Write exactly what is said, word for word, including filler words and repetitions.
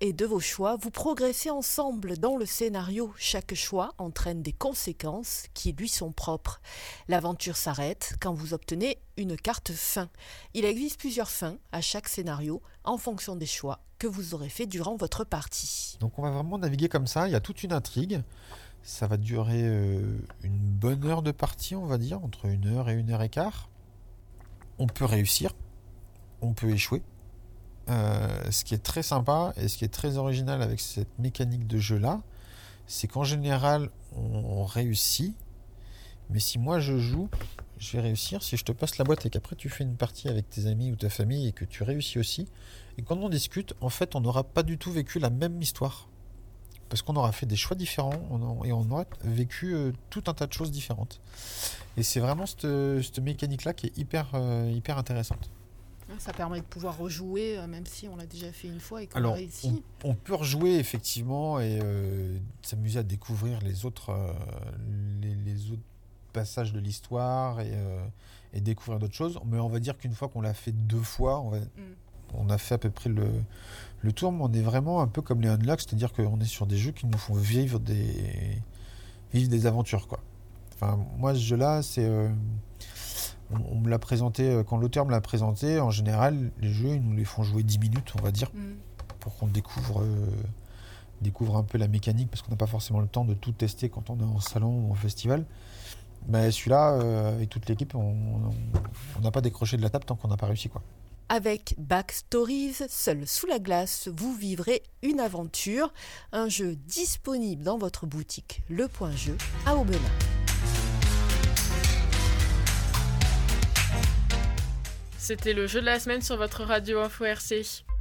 et de vos choix, vous progressez ensemble dans le scénario. Chaque choix entraîne des conséquences qui lui sont propres. L'aventure s'arrête quand vous obtenez une carte fin. Il existe plusieurs fins à chaque scénario en fonction des choix que vous aurez fait durant votre partie. Donc on va vraiment naviguer comme ça, il y a toute une intrigue. Ça va durer euh, une bonne heure de partie, on va dire, entre une heure et une heure et quart. On peut réussir, on peut échouer. Euh, ce qui est très sympa et ce qui est très original avec cette mécanique de jeu-là, c'est qu'en général, on, on réussit. Mais si moi je joue, je vais réussir. Si je te passe la boîte et qu'après tu fais une partie avec tes amis ou ta famille et que tu réussis aussi, et quand on discute, en fait, on n'aura pas du tout vécu la même histoire. Parce qu'on aura fait des choix différents on a, et on aura vécu euh, tout un tas de choses différentes. Et c'est vraiment cette, cette mécanique-là qui est hyper, euh, hyper intéressante. Ça permet de pouvoir rejouer, même si on l'a déjà fait une fois et qu'on Alors, a réussi. On, on peut rejouer effectivement et euh, s'amuser à découvrir les autres, euh, les, les autres passages de l'histoire et, euh, et découvrir d'autres choses. Mais on va dire qu'une fois qu'on l'a fait deux fois, on, va, mm. on a fait à peu près le, le tour. Mais on est vraiment un peu comme les Unlock, c'est-à-dire qu'on est sur des jeux qui nous font vivre des, vivre des aventures, quoi. Enfin, moi, ce jeu-là, c'est... Euh, On, on me l'a présenté, quand l'auteur me l'a présenté, en général, les jeux, ils nous les font jouer dix minutes, on va dire, mm. pour qu'on découvre, euh, découvre un peu la mécanique, parce qu'on n'a pas forcément le temps de tout tester quand on est en salon ou en festival. Mais celui-là, euh, avec toute l'équipe, on n'a pas décroché de la table tant qu'on n'a pas réussi, quoi. Avec Backstories, seul sous la glace, vous vivrez une aventure, un jeu disponible dans votre boutique Le Point Jeu à Aubenas. C'était le jeu de la semaine sur votre radio Info R C.